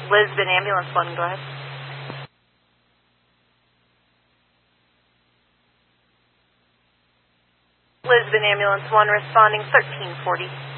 Lisbon Ambulance 1, go ahead. Lisbon Ambulance 1 responding 1340.